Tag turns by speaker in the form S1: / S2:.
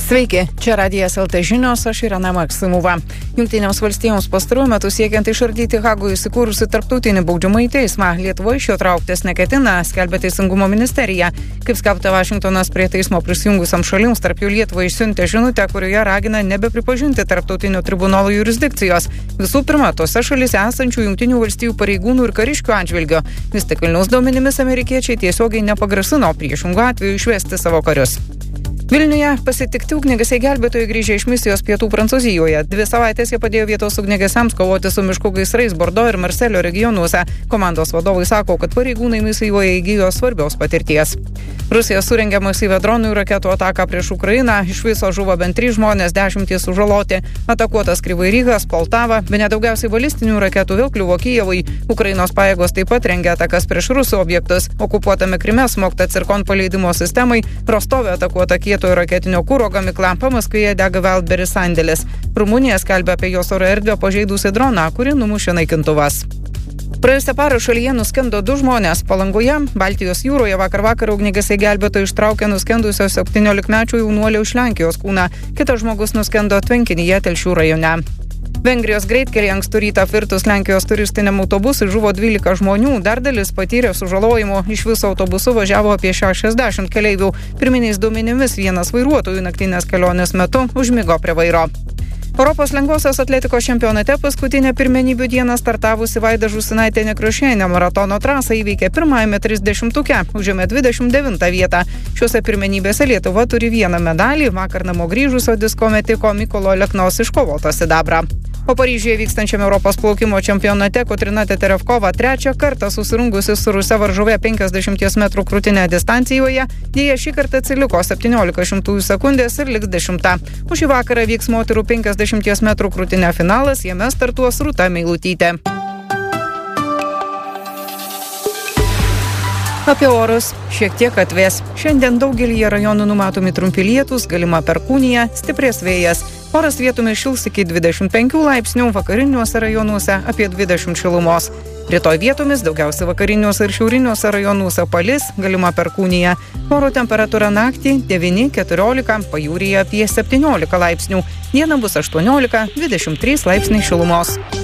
S1: Sveiki, čia Radijas LT žinios, aš Irena Maksimova. Jungtinėms valstijoms pastaruoju metu siekiant išardyti Hagoje įsikūrusi tarptautinį baudžiamąjį teismą, Lietuva iš jo trauktis neketina, skelbia Teisingumo ministerija. Kaip skelbta, Vašingtonas prie teismo prisijungusiam šalims, tarp jų Lietuvai išsiuntė žinutę, kurioje ragina nebepripažinti tarptautinio tribunolo jurisdikcijos. Visų pirma, tose šalyse esančių Jungtinių valstijų pareigūnų ir kariškių atžvilgio. Vis tik Vilniaus duomenimis amerikiečiai tiesiogiai nepagrasino priešingų atveju išvesti savo karius. Vilniuje pasitikti ugniagesiai gelbėtojai grįžę iš misijos pietų Prancūzijoje. 2 savaitės jie padėjo vietos ugniagesiams kovoti su miškų gaisrais Bordo ir Marselio regionuose. Komandos vadovai sako, kad pareigūnai misijoje įgijo svarbios patirties. Rusija surengė masyvią dronų ir raketų ataką prieš Ukrainą. Iš viso žuvo bent 3 žmonės, 10 sužaloti. Atakuotas Kryvai Rygas, Poltava, bene daugiausiai balistinių raketų vėl kliuvo Kijevui. Ukrainos pajėgos taip pat rengia atakas prieš rusų objektus. Okupuotame Kryme smogta Cirkon paleidimo sistemai, Rostove atakuota kietojo raketinio kuro gamykla, Pamaskvyje dega Wildberries sandėlis. Rumunija skelbia apie jos oro erdvę pažeidusi droną, kurį numušė naikintuvas. Praėjusią parą šalyje nuskendo 2 žmonės. Palangoje, Baltijos jūroje vakar ugniagesiai gelbėtojai ištraukė nuskendusio 17-mečio jaunuolio iš Lenkijos kūną. Kitas žmogus nuskendo tvenkinyje Telšių rajone. Vengrijos greitkelyje ankstų rytą apvirtus Lenkijos turistiniam autobusui žuvo 12 žmonių, dar dalis patyrė sužalojimų. Iš viso autobusu važiavo apie 60 keleivių. Pirminiais duomenimis vienas vairuotojų naktinės kelionės metu užmigo prie vairo. Europos lengvosios atletikos čempionate paskutinę pirmenybių dieną startavusi Vaida Žūsinaitė Nekrošienė maratono trasą įveikė pirmajame 30-tuke, užėmė 29 vietą. Šiuose pirmenybėse Lietuva turi 1 medalį, vakar namo grįžusio disko metiko Mykolo Leknos iškovotą sidabrą. O Paryžiuje vykstančiame Europos plaukimo čempionate Kotryna Teterevkova 3 kartą susirungusi su ruse varžove 50 metrų krūtinę distancijoje, dėja šį kartą atsiliko 17 sekundės ir liks 10. O šį vakarą vyks moterų 50 metrų krūtinę finalas, jame startuos Rūta Meilutytė. Apie orus. Šiek tiek atvės. Šiandien daugelyje rajonų numatomi trumpi lietūs, galima perkūnija, stiprės vėjas. Oras vietomis šils iki 25 laipsnių, vakariniuose rajonuose apie 20 šilumos. Rytoj vietomis daugiausia vakariniuose ir šiauriniuose rajonuose palis, galima perkūnija. Oro temperatūra naktį 9-14, pajūryje apie 17 laipsnių. Dieną bus 18-23 laipsniai šilumos.